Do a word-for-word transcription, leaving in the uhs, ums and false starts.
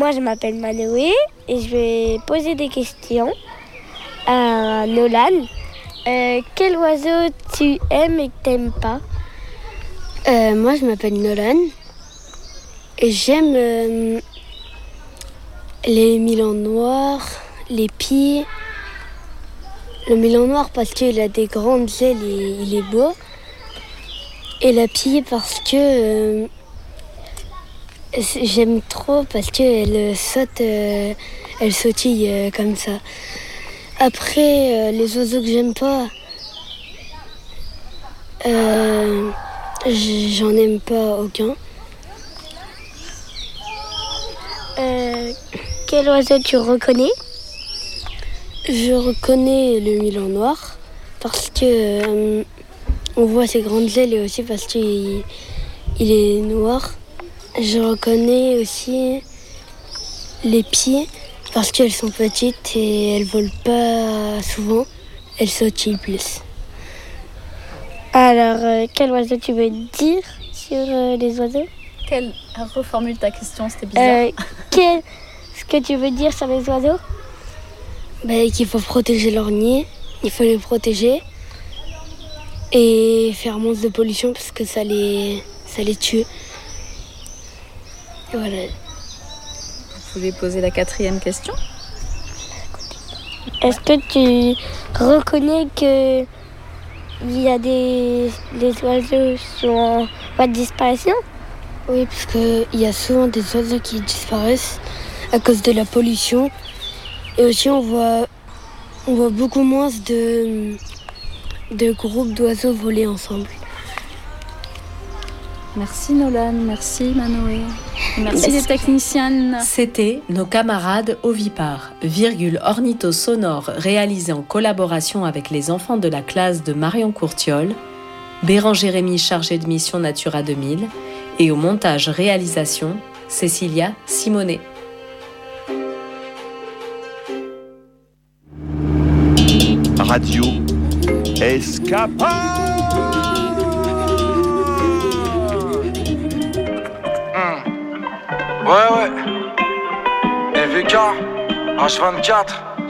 Moi, je m'appelle Manoé et je vais poser des questions à Nolan. Euh, quel oiseau tu aimes et que t'aimes pas? euh, Moi, je m'appelle Nolan et j'aime euh, les milans noirs, les pies. Le milan noir parce qu'il a des grandes ailes et il est beau. Et la pie parce que euh, j'aime trop parce qu'elle saute, euh, elle sautille euh, comme ça. Après, euh, les oiseaux que j'aime pas, euh, j'en aime pas aucun. Euh, quel oiseau tu reconnais? Je reconnais le milan noir parce que euh, on voit ses grandes ailes et aussi parce qu'il il est noir. Je reconnais aussi les pieds parce qu'elles sont petites et elles volent pas souvent. Elles sautillent plus. Alors, euh, quel oiseau tu veux dire sur euh, les oiseaux? Quelle... Reformule ta question, c'était bizarre. Euh, quel... Ce que tu veux dire sur les oiseaux? Ben, qu'il faut protéger leur nid, il faut les protéger et faire moins de pollution parce que ça les, ça les tue. Et voilà. Vous pouvez poser la quatrième question. Est-ce que tu reconnais que il y a des les oiseaux sont en voie de disparition? Oui, parce qu'il y a souvent des oiseaux qui disparaissent à cause de la pollution. Et aussi, on voit, on voit beaucoup moins de, de groupes d'oiseaux voler ensemble. Merci Nolan, merci Manoé. Merci les techniciennes. C'était Nos camarades ovipares, virgule ornitho sonore réalisé en collaboration avec les enfants de la classe de Marion Courtiol, Béranger Rémy chargé de mission Natura deux mille et au montage réalisation Cécilia Simonet. Radio Escapade. Mmh. Ouais, ouais. E V K, H vingt-quatre.